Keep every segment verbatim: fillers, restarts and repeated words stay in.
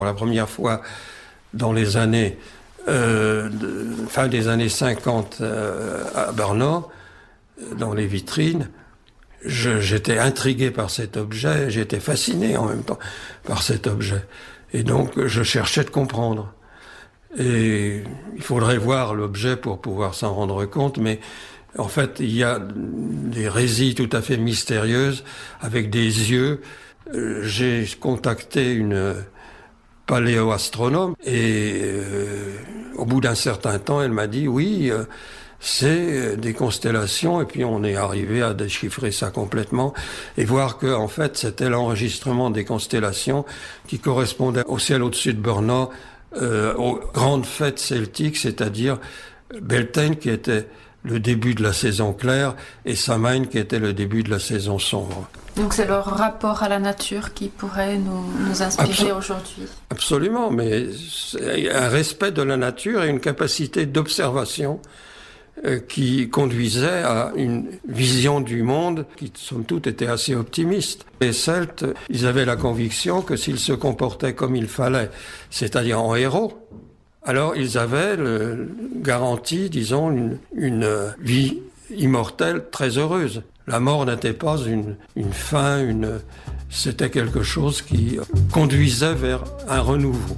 Pour la première fois dans les années, euh, de, fin des années cinquante euh, à Brno, dans les vitrines, je, j'étais intrigué par cet objet, j'étais fasciné en même temps par cet objet. Et donc, je cherchais de comprendre. Et il faudrait voir l'objet pour pouvoir s'en rendre compte, mais en fait, il y a des résilles tout à fait mystérieuses, avec des yeux. J'ai contacté une paléoastronome et euh, au bout d'un certain temps, elle m'a dit oui, euh, c'est des constellations, et puis on est arrivé à déchiffrer ça complètement et voir que en fait c'était l'enregistrement des constellations qui correspondait au ciel au-dessus de Brno, euh, aux grandes fêtes celtiques, c'est-à-dire Beltane qui était le début de la saison claire et Samhain qui était le début de la saison sombre. Donc c'est leur rapport à la nature qui pourrait nous, nous inspirer Absol- aujourd'hui. Absolument, mais c'est un respect de la nature et une capacité d'observation euh, qui conduisait à une vision du monde qui, somme toute, était assez optimiste. Les Celtes, ils avaient la conviction que s'ils se comportaient comme il fallait, c'est-à-dire en héros, alors ils avaient le, garanti, disons, une, une vie immortelle très heureuse. La mort n'était pas une, une fin, une, c'était quelque chose qui conduisait vers un renouveau.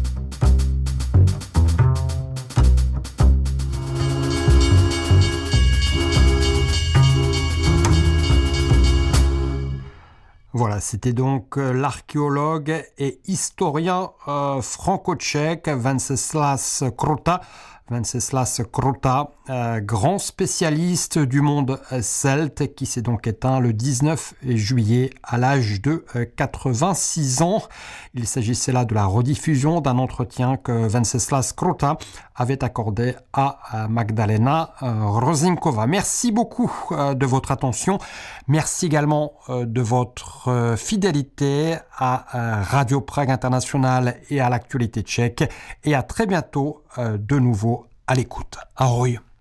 Voilà, c'était donc l'archéologue et historien euh, franco-tchèque Venceslas Krota. Venceslas Krota, euh, grand spécialiste du monde celte, qui s'est donc éteint le dix-neuf juillet à l'âge de euh, quatre-vingt-six ans. Il s'agissait là de la rediffusion d'un entretien que Venceslas Krota avait accordé à euh, Magdalena euh, Rosinkova. Merci beaucoup euh, de votre attention. Merci également euh, de votre euh, fidélité à euh, Radio Prague International et à l'actualité tchèque. Et à très bientôt euh, de nouveau à l'écoute. Ahoj.